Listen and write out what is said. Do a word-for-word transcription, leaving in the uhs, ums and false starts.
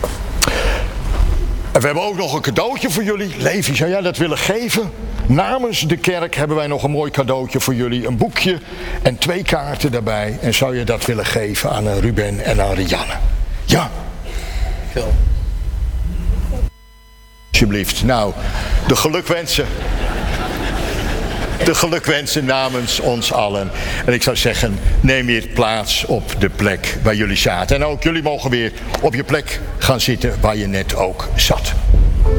En we hebben ook nog een cadeautje voor jullie. Levi, zou jij dat willen geven? Namens de kerk hebben wij nog een mooi cadeautje voor jullie. Een boekje en twee kaarten daarbij. En zou je dat willen geven aan Ruben en aan Rianne? Ja. Veel. Alsjeblieft. Nou, de gelukwensen. De gelukwensen namens ons allen. En ik zou zeggen, neem weer plaats op de plek waar jullie zaten. En ook jullie mogen weer op je plek gaan zitten waar je net ook zat.